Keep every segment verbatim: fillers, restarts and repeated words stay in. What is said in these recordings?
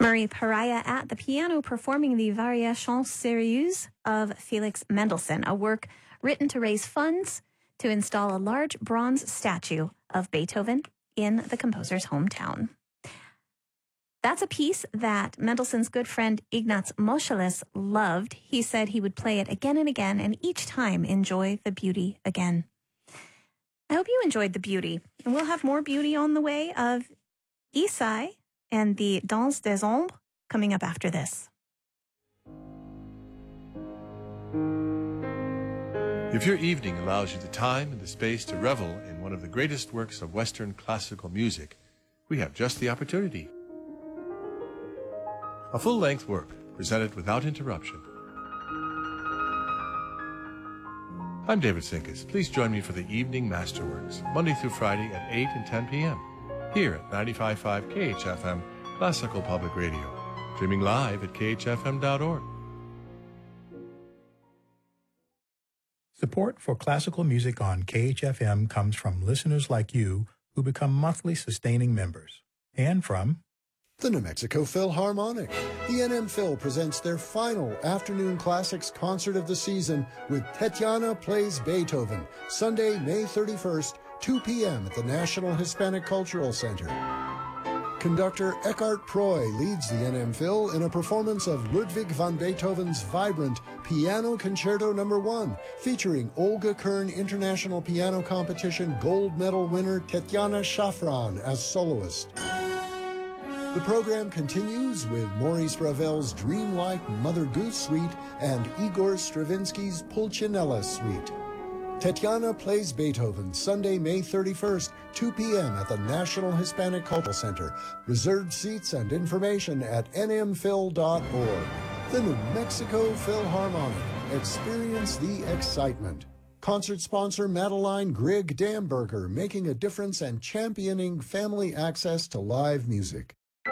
Marie Pariah at the piano performing the Variations Sérieuses of Felix Mendelssohn, a work written to raise funds to install a large bronze statue of Beethoven in the composer's hometown. That's a piece that Mendelssohn's good friend Ignaz Moscheles loved. He said he would play it again and again, and each time enjoy the beauty again. I hope you enjoyed the beauty. And we'll have more beauty on the way of Isai and the Danse des Ombres coming up after this. If your evening allows you the time and the space to revel in one of the greatest works of Western classical music, we have just the opportunity. A full-length work presented without interruption. I'm David Sinkus. Please join me for the Evening Masterworks, Monday through Friday at eight and ten p.m. here at ninety-five point five K H F M Classical Public Radio, streaming live at K H F M dot org. Support for classical music on K H F M comes from listeners like you who become monthly sustaining members, and from the New Mexico Philharmonic. The N M Phil presents their final Afternoon Classics concert of the season with Tetiana Plays Beethoven, Sunday, May thirty-first, two p.m. at the National Hispanic Cultural Center. Conductor Eckhart Proy leads the N M Phil in a performance of Ludwig van Beethoven's vibrant Piano Concerto Number One, featuring Olga Kern International Piano Competition gold medal winner Tetiana Shafran as soloist. The program continues with Maurice Ravel's dreamlike Mother Goose Suite and Igor Stravinsky's Pulcinella Suite. Tetiana Plays Beethoven, Sunday, May thirty-first, two p.m. at the National Hispanic Cultural Center. Reserved seats and information at N M phil dot org. The New Mexico Philharmonic. Experience the excitement. Concert sponsor Madeline Grigg Damberger, making a difference and championing family access to live music.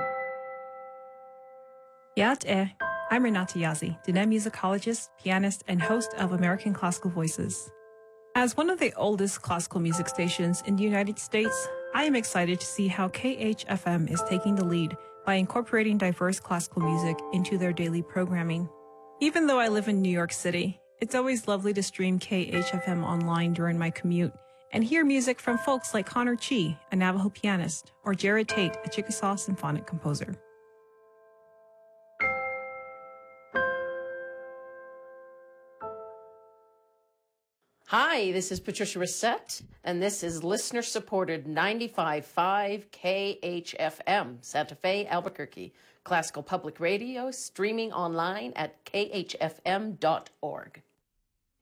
Yat eh, I'm Renata Yazzie, Diné musicologist, pianist, and host of American Classical Voices. As one of the oldest classical music stations in the United States, I am excited to see how K H F M is taking the lead by incorporating diverse classical music into their daily programming. Even though I live in New York City, it's always lovely to stream K H F M online during my commute and hear music from folks like Connor Chi, a Navajo pianist, or Jared Tate, a Chickasaw symphonic composer. Hi, this is Patricia Reset, and this is listener-supported ninety-five point five K H F M, Santa Fe, Albuquerque, Classical Public Radio, streaming online at K H F M dot org.